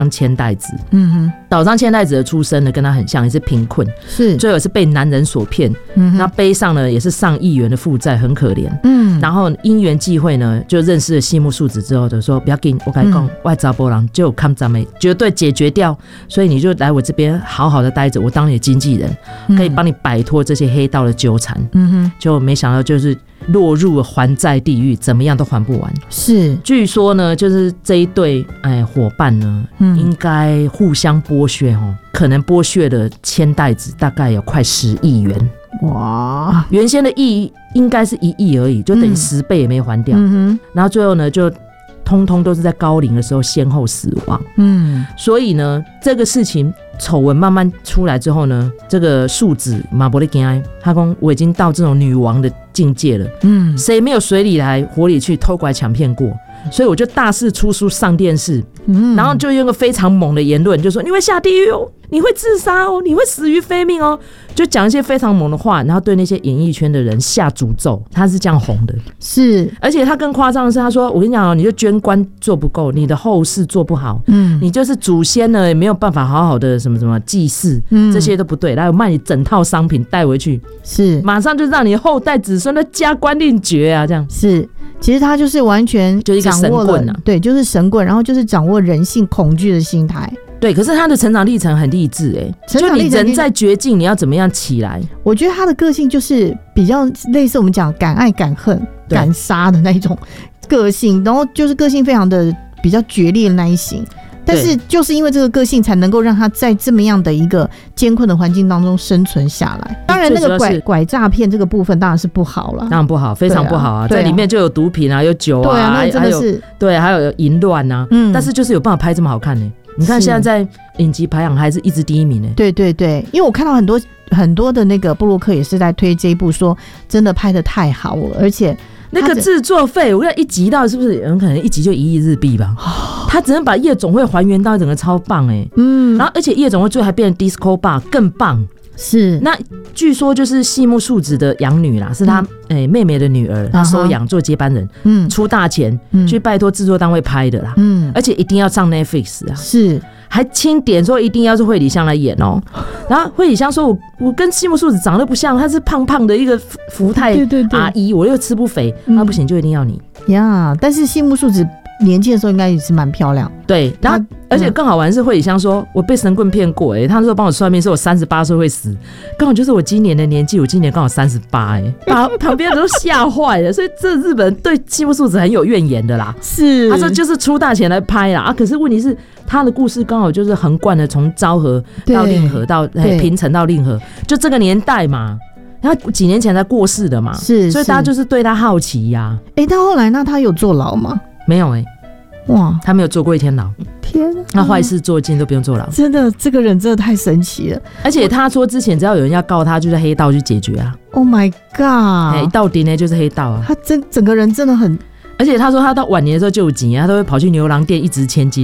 千代子。岛上千代子的出身呢，跟他很像，也是贫困， 是最后是被男人所骗，那背上呢也是上亿元的负债，很可怜。然后因缘际会呢，就认识了细木素子之后，就说不要紧，我跟你讲，我查甫人就有看咱们绝对解决掉，所以你就来我这边好好的待着，我当你的经纪人，可以帮你摆脱这些黑道的纠缠。就没想到就是落入了还债地狱，怎么样都还不完。 是， 据说呢，就是这一对伙伴呢，应该互相剥削哦，可能剥削了千代子大概有快10亿元。 哇， 原先的亿应该是1亿而已，就等于10倍也没还掉。然后最后呢，就通通都是在高龄的时候先后死亡。所以呢，这个事情丑闻慢慢出来之后呢，这个素子马伯利惊，他说我已经到这种女王的境界了，谁没有水里来火里去偷拐抢骗过，所以我就大肆出书上电视，然后就用个非常猛的言论，就说你会下地狱哦，你会自杀哦，你会死于非命哦，就讲一些非常猛的话，然后对那些演艺圈的人下诅咒。他是这样红的。 是，而且他更夸张的是，他说我跟你讲哦，你就捐官做不够，你的后事做不好，你就是祖先呢也没有办法好好的什么什么祭祀，这些都不对，来我卖你整套商品带回去， 是马上就让你后代子孙的加官令爵啊，这样是。其实他就是完全就是一个神棍啊， 对，就是神棍，然后就是掌握人性恐惧的心态。 对，可是他的成长历程很励志就你人在绝境，你要怎么样起来？ 我觉得他的个性就是比较类似我们讲敢爱敢恨敢杀的那一种个性，然后就是个性非常的比较决裂的那一型。但是就是因为这个个性，才能够让他在这么样的一个艰困的环境当中生存下来。当然，那个拐诈骗这个部分当然是不好了，当然不好，非常不好啊！在里面就有毒品啊，有酒啊， 对啊，那真的是对，还有淫乱啊。但是就是有办法拍这么好看呢。你看现在在影集排行还是一直第一名呢。 对对对，因为我看到很多的那个部落客也是在推这一部，说真的拍得太好了，而且。 那个制作费，我看一集到是不是有可能一集就1亿日币吧？他只能把夜总会还原到整个超棒然后而且夜总会最后还变成 disco bar 更棒。 是， 那据说就是细木素子的养女啦，是他妹妹的女儿，他收养做接班人，出大钱去拜托制作单位拍的啦，而且一定要上 Netflix 啊， 是。 还钦点说一定要是惠里香来演哦，然后惠里香说我跟细木素子长得不像，她是胖胖的一个福泰阿姨，我又吃不肥，那不行就一定要你呀。但是细木素子年轻的时候应该也是蛮漂亮， 对，然后而且更好玩的是惠里香说我被神棍骗过他那时候帮我算命说我38岁会死，刚好就是我今年的年纪，我今年刚好38把旁边人都吓坏了，所以这日本人对细木素子很有怨言的啦。是，他说就是出大钱来拍啦可是问题是他的故事刚好就是横贯的，从昭和到令和到平成到令和，就这个年代嘛。他几年前才过世的嘛，是，所以大家就是对他好奇呀。 他后来那他有坐牢吗？ 没有哇，他没有坐过1天牢。天啊，那坏事做尽都不用坐牢。 真的，这个人真的太神奇了。 而且他说之前只要有人要告他，就是黑道去解决啊。 Oh my god！ 到底呢就是黑道啊。 他整个人真的很， 而且他说他到晚年的时候就有钱他都会跑去牛郎店一掷千金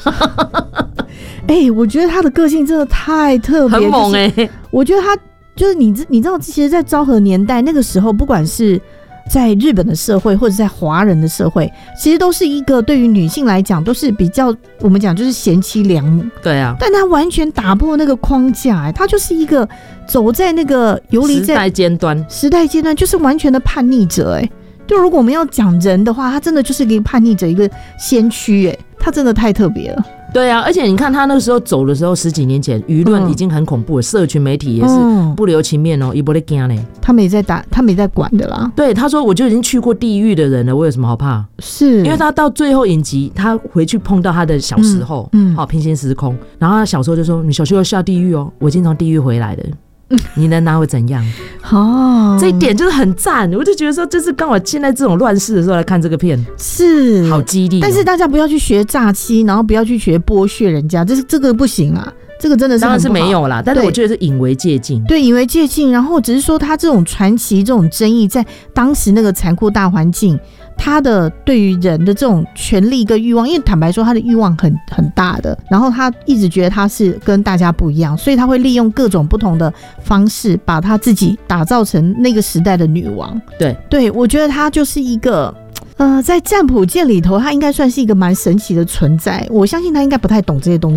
我觉得他的个性真的太特别， 很猛我觉得他就是你知道，其实，在昭和年代那个时候，不管是在日本的社会或者在华人的社会，其实都是一个对于女性来讲都是比较我们讲就是贤妻良母。 对啊， 但他完全打破那个框架他就是一个走在那个游离在时代尖端，就是完全的叛逆者就如果我们要讲人的话，他真的就是一个叛逆者，一个先驱他真的太特别了。 对啊，而且你看他那个时候走的时候，10几年前舆论已经很恐怖了，社群媒体也是不留情面也不会怕呢。他们也在管的啦。 对，他说我就已经去过地狱的人了，我有什么好怕？是因为他到最后影集，他回去碰到他的小时候，平行时空，然后他小时候就说：“你小时候要下地狱哦，我已经从地狱回来了。”你能拿我怎样？这一点就是很赞，我就觉得说，就是刚好现在这种乱世的时候来看这个片，是好激励。但是大家不要去学诈欺，然后不要去学剥削人家，这个不行啊，这个真的是很不好。 当然是没有啦，但是我觉得是引为借鉴。 对，引为借鉴，然后只是说他这种传奇、这种争议，在当时那个残酷大环境。他的对于人的这种权力跟欲望，因为坦白说他的欲望很大的，然后他一直觉得他是跟大家不一样，所以他会利用各种不同的方式把他自己打造成那个时代的女王。对，我觉得他就是一个在占卜界里头，他应该算是一个蛮神奇的存在。我相信他应该不太懂这些东